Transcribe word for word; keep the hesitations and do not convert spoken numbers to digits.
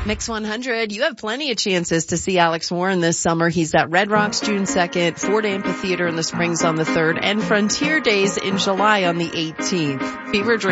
Mix one hundred, you have plenty of chances to see Alex Warren this summer. He's at Red Rocks June second, Ford Amphitheater in the Springs on the third, and Frontier Days in July on the eighteenth. Fever Dream.